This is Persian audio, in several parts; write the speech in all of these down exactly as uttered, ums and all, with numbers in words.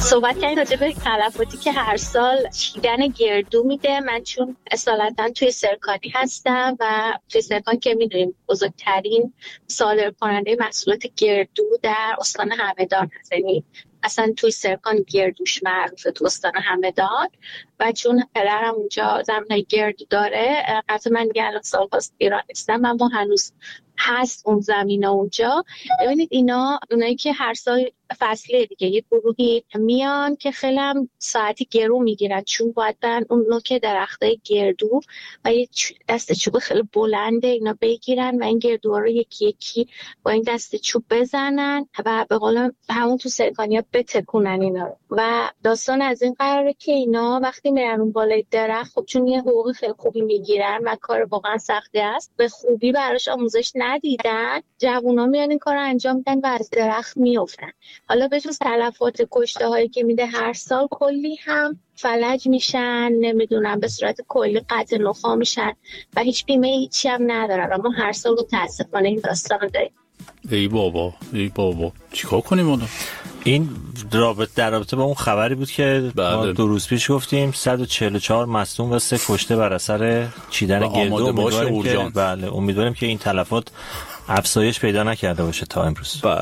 صحبت کردیم راجع به تلفاتی که هر سال چیدن گردو میده. من چون اصالتا توی سرکانی هستم و توی سرکان که میدونیم بزرگترین صادر کننده محصولات گردو در استان همدان هست، یعنی اصلا توی سرکان گردوش معروفه تو استان همدان و چون پدرم اونجا زمینای گردو داره، قطعا من دیگه الان سال هاست ایران نیستم، اما هنوز هست اون زمین اونجا. ببینید اینا اونایی که هر سال فصله دیگه یه گروهی میان که خیلی هم ساعتی گرو میگیرن، چون باید برن اون نوک درخته گردو و یه دست چوب خیلی بلنده اینا بگیرن و این گردوها رو یکی یکی با این دست چوب بزنن و به قول همون تو سرکانیا بتکونن اینا رو. و داستان از این قراره که اینا وقتی میرن اون بالای درخت، خب چون یه حقوق خیلی خوبی میگیرن و کار واقعا سختی است، به خوبی براش آموزش ندیدن، جوونا میان این کارو انجام میدن و از درخت میافتن. حالا به جز تلفات کشته هایی که میده هر سال، کلی هم فلج میشن، نمیدونم به صورت کلی قطع نخاع میشن و هیچ بیمه هیچی هم ندارن. اما هر سال متاسفانه این داستان رو داریم. ای بابا ای بابا چیکار کنیم اونو؟ این رابطه در رابطه با اون خبری بود که ما دو روز پیش گفتیم صد و چهل و چهار مصدوم و سه کشته بر اثر چیدن گردو. امیدواریم که بله امیدواریم که این تلفات افزایش پیدا نکرده باشه تا امروز. بله.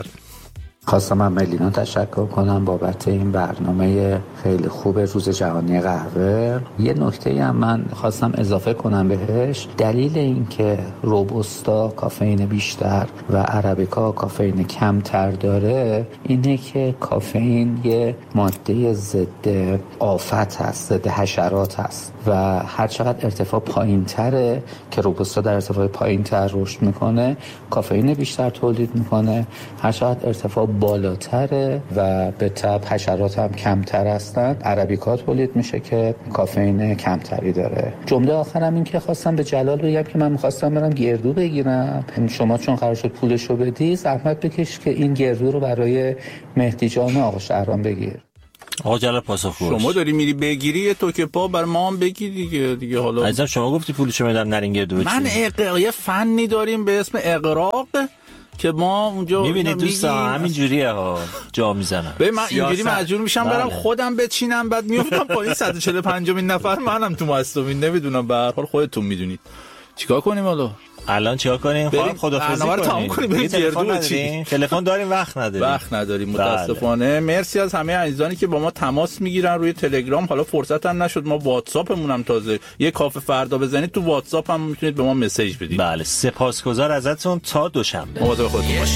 خواستم از ملینا تشکر کنم بابت این برنامه خیلی خوب روز جهانی قهوه. یه نکته هم من خواستم اضافه کنم بهش. دلیل این که روبوستا کافئین بیشتر و عربیکا کافئین کمتر داره اینه که کافئین یه ماده ضد آفت هست، ضد حشرات هست و هر چقدر ارتفاع پایین تره که روبوستا در ارتفاع پایین تر رشد میکنه، کافئین بیشتر تولید میکنه. هر چقدر ارتفاع بالاتره و به تبع حشرات هم کمتر هستن، عربیکا تولید میشه که کافئین کمتری داره. جمله آخرم این که خواستم به جلال بگم که من میخواستم برم گردو بگیرم، شما چون قرار شد پولشو بدی زحمت بکش که این گردو رو برای مهدی جان آقا شهرام بگیر. آقا جلال پاسخگوش، شما داری میری بگیری تو که پا بر ما هم بگی دیگه دیگه. حالا عزیزم شما گفتی پولشو میدم نرین گردو بچین. من اقراق یه فنی داریم به اسم اقراق که ما اونجا میبینید دوستان همین جوریه ها جا میزنم. به من اینجوری مجبور میشم برم بله. خودم بچینم بعد میافتم پایین صد و چهل و پنج نفر منم تو مصدومین. نمیدونم به هر حال خودتون میدونید چیکار کنیم. حالا الان چیکار کنیم؟ خواهم خدافظی کنیم. کنیم. تلفن نداریم. تلفن داریم وقت نداریم. وقت نداریم متاسفانه. بله. مرسی از همه عزیزانی که با ما تماس میگیرن روی تلگرام. حالا فرصت هم نشد، ما واتساپمون هم تازه یه کافه فردا بزنید تو واتساپ هم میتونید به ما مسیج بدید. بله سپاسگزار ازتون. تا دوشنبه. مواظب خودتون باشید.